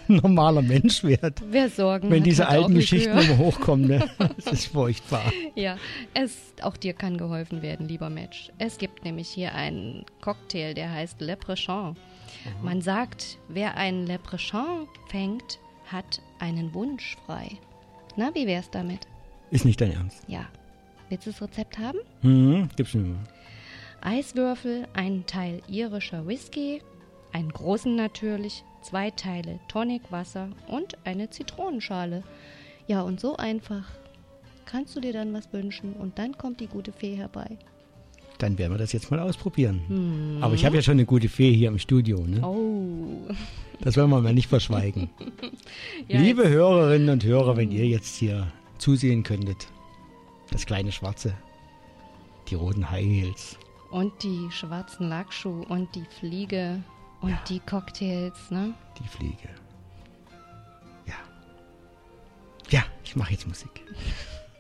normaler Mensch werde. Wer Sorgen Wenn hat, diese hat auch alten ein Geschichten Likör. immer hochkommen, ne? Das ist furchtbar. Ja, auch dir kann geholfen werden, lieber Mensch. Es gibt nämlich hier einen Cocktail, der heißt Leprechaun. Man sagt, wer einen Leprechaun fängt, hat einen Wunsch frei. Na, wie wär's damit? Ist nicht dein Ernst. Ja. Willst du das Rezept haben? Gib's mir mal. Eiswürfel, ein Teil irischer Whisky, einen großen natürlich, 2 Teile Tonicwasser und eine Zitronenschale. Ja, und so einfach kannst du dir dann was wünschen und dann kommt die gute Fee herbei. Dann werden wir das jetzt mal ausprobieren. Aber ich habe ja schon eine gute Fee hier im Studio, ne? Oh. Das wollen wir mal nicht verschweigen. Ja, Liebe jetzt- Hörerinnen und Hörer, wenn ihr jetzt hier zusehen könntet, das kleine Schwarze, die roten High Heels, Und die schwarzen Lackschuhe und die Fliege und die Cocktails, ne? die Fliege. Ja. Ja, ich mache jetzt Musik.